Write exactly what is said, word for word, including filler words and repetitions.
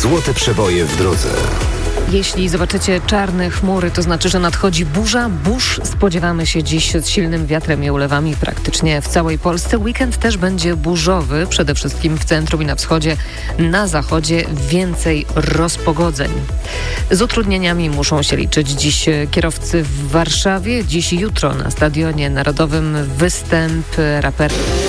Złote przeboje w drodze. Jeśli zobaczycie czarne chmury, to znaczy, że nadchodzi burza. Burz spodziewamy się dziś z silnym wiatrem i ulewami praktycznie w całej Polsce. Weekend też będzie burzowy, przede wszystkim w centrum i na wschodzie. Na zachodzie więcej rozpogodzeń. Z utrudnieniami muszą się liczyć dziś kierowcy w Warszawie. Dziś i jutro na Stadionie Narodowym występ rapera.